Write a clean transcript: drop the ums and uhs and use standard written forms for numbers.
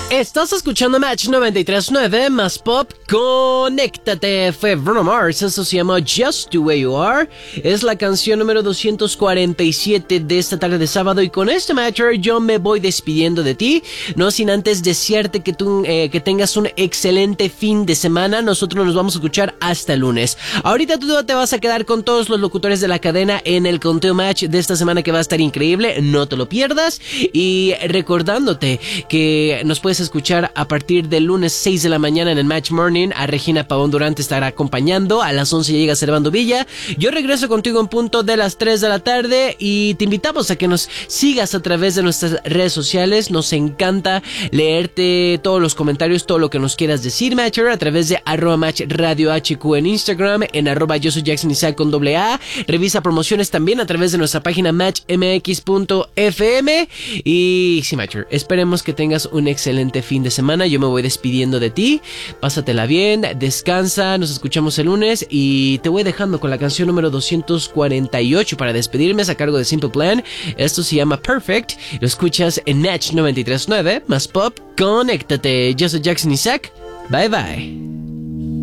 Estás escuchando Match 93.9 más pop. Conéctate. Fue Bruno Mars. Eso se llama Just the Way You Are. Es la canción número 247 de esta tarde de sábado. Y con este Matcher yo me voy despidiendo de ti. No sin antes desearte que tengas un excelente fin de semana. Nosotros nos vamos a escuchar hasta el lunes. Ahorita tú te vas a quedar con todos los locutores de la cadena en el conteo Match de esta semana, que va a estar increíble. No te lo pierdas. Y recordándote que nos puedes escuchar a partir del lunes 6 de la mañana en el Match Morning. A Regina Pavón Durán te estará acompañando. A las 11 llega Servando Villa. Yo regreso contigo en punto de las 3 de la tarde y te invitamos a que nos sigas a través de nuestras redes sociales. Nos encanta leerte todos los comentarios, todo lo que nos quieras decir, Matcher, a través de @MatchRadioHQ en Instagram, en @yo soy Jackson Isaac con AA. Revisa promociones también a través de nuestra página matchmx.fm. Y sí, Matcher, esperemos que tengas un excelente fin de semana. Yo me voy despidiendo de ti. Pásatela bien, descansa, nos escuchamos el lunes y te voy dejando con la canción número 248 para despedirme, a cargo de Simple Plan. Esto se llama Perfect. Lo escuchas en Match 93.9 más pop. Conéctate. Yo soy Jackson Isaac. Bye bye.